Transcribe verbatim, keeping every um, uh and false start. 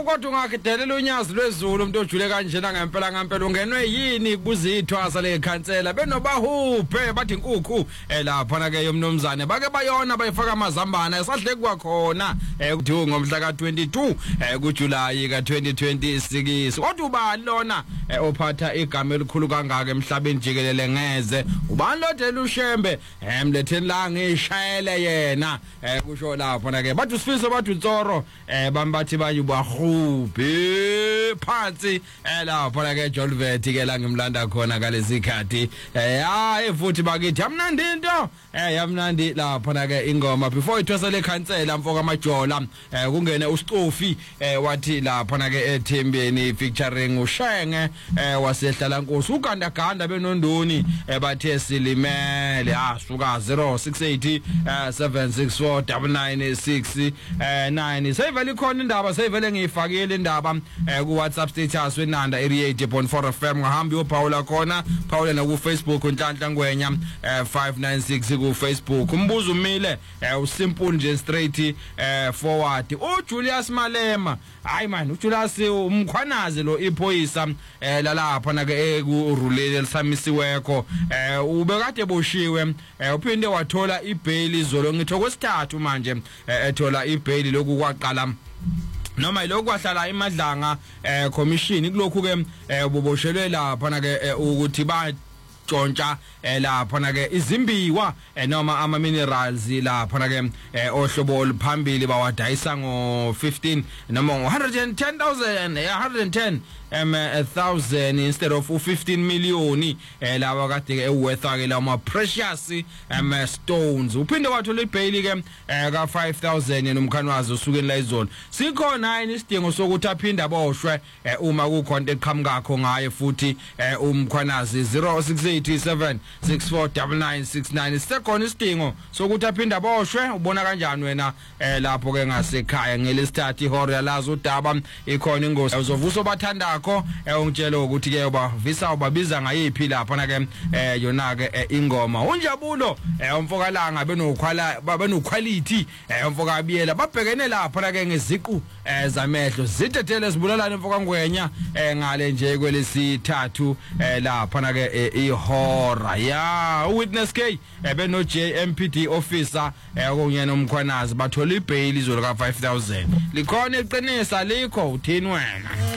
kodwa ungakidelela unyazi lwezulu umuntu ojule kanjena ngempela ngempela ungenwe yini kuzithwasa lekhansela benobahuphe bathi inkukhu lapha na ke yomnomzane bake bayona bayifaka amazambana esahle kwakhona kuthi ngomhla ka twenty-two kuJuly ka twenty twenty-six kodwa ubani lona ophatha igama elikhulu kangaka emhlabeni jikelele ngeze ubani lodela ushembe emletheni la ngishayele yena kusho lapha na ke bathi sifiso bathi utsoro bambathi bayubahuphe phansi lapha na ke Jolvet ke la ngimlanda khona kalezi khathi hayi futhi bakithi amnandi into yamnandi lapha na ke ingoma before ithwasa lekhansela mfoka majola kungene uStofi wathi lapha na ke ethembeni featuring uShenge wasehlala Nkosi ugandaganda benondoni bathe silimele asuka zero six eight seven six four nine nine six nine sayivele khona indaba sayivele ngiyifakile indaba ku WhatsApp status wenanda area eight point four F M ngahambi uPaula khona Paula na ku Facebook uNhlanhla Ngwenya five nine six ku Facebook umbuzo umile usimple nje straight forward uJulius Malema hayi man uJulius umkhwanazi lo iphoyisa lalapha na ke kurulele lisamisiweko ubekade boshiwe uphinde wathola ibail izolo ngitho kwesithathu manje ethola ibail lokhu kwaqala noma ilokhu kwahlala emadlanga commission kulokhu ke uboboshelwe lapha na ke ukuthi ba tshontsha lapha na ke izimbiwa noma ama minerals lapha na ke ohlobo oluphambili bawadayisa ngo fifteen noma ngo one hundred ten thousand one hundred ten thousand instead of fifteen million laba kade ke worth ke la ma precious stones uphinde wathola ibail ke ka five thousand nomkhanwazi usukeni la izolo sikhona yini isidingo sokuthi aphinde aboshwe uma ku contact qhamukakho ngaye futhi umkhwanazi zero six eight seven six four nine nine six nine sikhona isidingo sokuthi aphinde aboshwe ubona kanjani wena lapho ke ngasekhaya ngelesithathu ihora yalazo udaba ikhona ingozi uzovusa obathanda ungitshela ukuthi ke ubavisa ubabiza ngayiphi lapha na ke yona ke ingoma unjabulo umfokalanga benokhwala babenoquality umfoka abiyela babhekene lapha na ke ngeziqu zamehlo zitethele zibulalana umfoka Ngwenya ngale nje kwelesithathu lapha na ke ihora ya witness K beno J M P D officer okunyena umkhwanazi bathola ibail izolo ka five thousand likhona iqinisa likho uthini wena